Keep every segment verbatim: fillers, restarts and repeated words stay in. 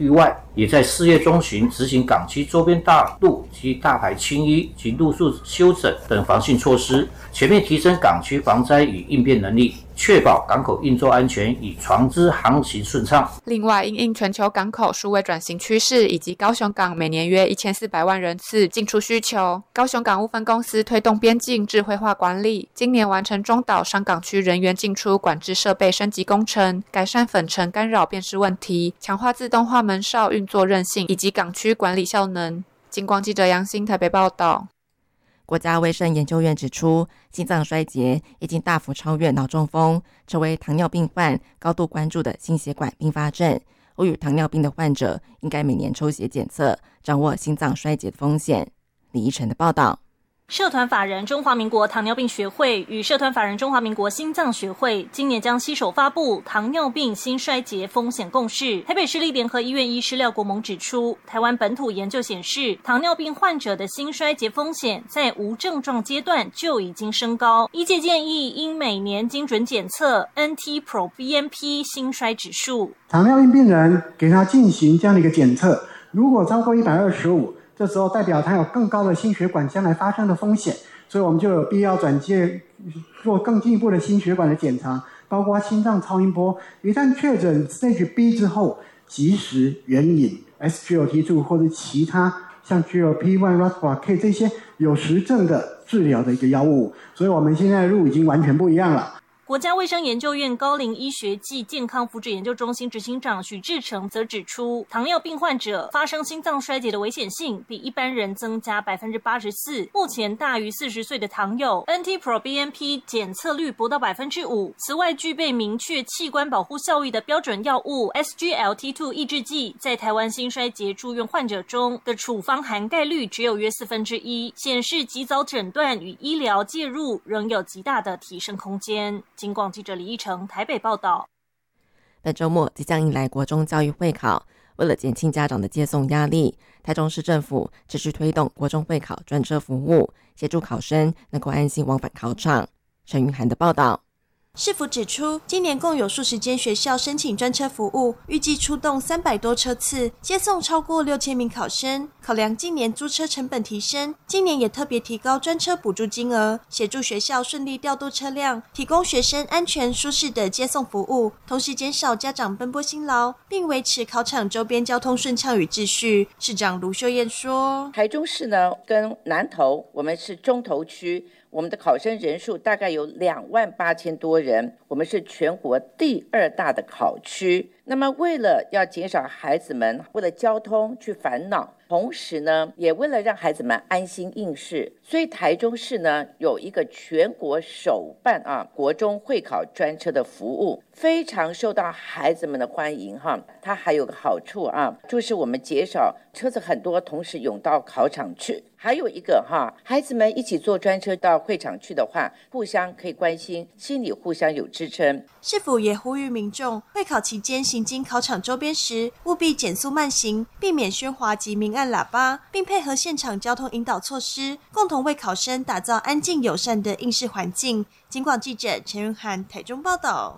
域外，也在四月中旬执行港区周边大路及大排清淤及路树修整等防汛措施，全面提升港区防灾与应变能力，确保港口运作安全与船只航行顺畅。 另外，因应全球港口数位转型趋势以及高雄港每年约一千四百万人次进出需求，高雄港务分公司推动边境智慧化管理，今年完成中岛商港区人员进出管制设备升级工程，改善粉尘干扰辨识问题，强化自动化门哨运作韧性以及港区管理效能。警广记者杨欣台北报道。 国家卫生研究院指出，心脏衰竭已经大幅超越脑中风，成为糖尿病患高度关注的心血管并发症。呼吁糖尿病的患者应该每年抽血检测，掌握心脏衰竭的风险。李依晨的报道。 社团法人中华民国糖尿病学会与社团法人中华民国心脏学会今年将携手发布《糖尿病心衰竭风险共识》。台北市立联合医院医师廖国盟指出，台湾本土研究显示，糖尿病患者的心衰竭风险在无症状阶段就已经升高。医界建议应每年精准检测 N T Pro B N P 心衰指数。 糖尿病病人给他进行这样的一个检测，如果超过一百二十五，这时候代表他有更高的心血管将来发生的风险，所以我们就有必要转介做更进一步的心血管的检查，包括心脏超音波。一旦确诊 Stage B 之后，及时援引 S G L T 二 或者其他像 G L P 一 Rosuvastatin 这些有实证的治疗的一个药物。所以我们现在的路已经完全不一样了。 国家卫生研究院高龄医学暨健康福祉研究中心执行长许志成则指出，糖尿病患者发生心脏衰竭的危险性比一般人增加 百分之八十四， 目前大于四十岁的糖友 N T Pro B N P 检测率不到 百分之五。 此外，具备明确器官保护效益的标准药物 S G L T 二 抑制剂在台湾心衰竭住院患者中的处方涵盖率只有约四分之一，显示及早诊断与医疗介入仍有极大的提升空间。警广记者李义成台北报道。 本周末即将迎来国中教育会考，为了减轻家长的接送压力，台中市政府持续推动国中会考专车服务，协助考生能够安心往返考场。陈云涵的报道。 市府指出，今年共有数十间学校申请专车服务，预计出动三百多车次，接送超过六千名考生。考量近年租车成本提升，今年也特别提高专车补助金额，协助学校顺利调度车辆，提供学生安全舒适的接送服务，同时减少家长奔波辛劳，并维持考场周边交通顺畅与秩序。市长卢秀燕说， 台中市呢跟南投，我们是中投区，我们的考生人数大概有两万八千多人，我们是全国第二大的考区。那么为了要减少孩子们为了交通去烦恼，同时呢也为了让孩子们安心应试，所以台中市呢有一个全国首办啊国中会考专车的服务，非常受到孩子们的欢迎哈。它还有个好处啊，就是我们减少车子很多同时涌到考场去。还有一个哈，孩子们一起坐专车到会场去的话，互相可以关心，心里互相有支撑。 市府也呼吁民众会考期间行经考场周边时，务必减速慢行，避免喧哗及鸣按喇叭，并配合现场交通引导措施，共同为考生打造安静友善的应试环境。警广记者陈云涵台中报道。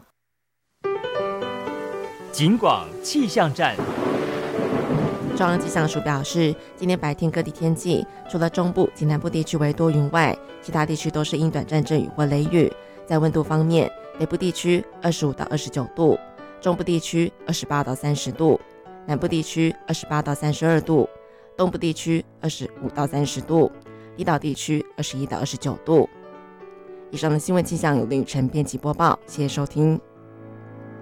警广气象站。 中央气象署表示，今天白天各地天气除了中部及南部地区为多云外，其他地区都是因短暂阵雨或雷雨。在温度方面，北部地区二十五到二十九度，中部地区二十八到三十度，南部地区二十八到三十二度，东部地区二十五到三十度，离岛地区二十一到二十九度。以上的新闻气象由林雨晨编辑播报，谢谢收听。